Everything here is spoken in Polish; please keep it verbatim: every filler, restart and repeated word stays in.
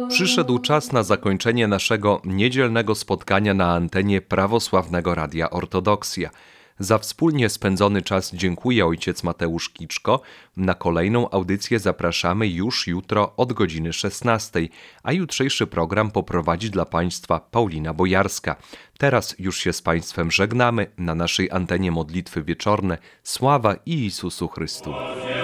Przyszedł czas na zakończenie naszego niedzielnego spotkania na antenie Prawosławnego Radia Ortodoksja. Za wspólnie spędzony czas dziękuję ojciec Mateusz Kiczko. Na kolejną audycję zapraszamy już jutro od godziny szesnastej, a jutrzejszy program poprowadzi dla Państwa Paulina Bojarska. Teraz już się z Państwem żegnamy. Na naszej antenie modlitwy wieczorne. Sława Jezusu Chrystu.